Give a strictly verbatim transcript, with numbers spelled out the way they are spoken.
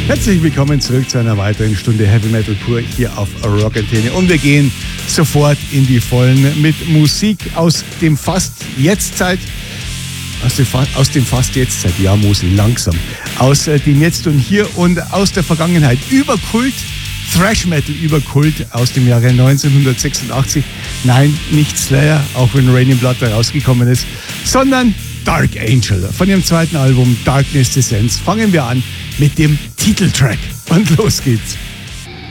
Herzlich willkommen zurück zu einer weiteren Stunde Heavy Metal pur hier auf Rock Antenne. Und wir gehen sofort in die Vollen mit Musik aus dem fast Jetztzeit. Aus dem, Fa- aus dem fast Jetztzeit, ja Mosel, langsam. Aus äh, dem Jetzt und Hier und aus der Vergangenheit. Über Kult, Thrash Metal über Kult aus dem Jahre neunzehnhundertsechsundachtzig. Nein, nicht Slayer, auch wenn Raining Blood da rausgekommen ist, sondern Dark Angel. Von ihrem zweiten Album Darkness Descends fangen wir an mit dem Titeltrack. Und los geht's.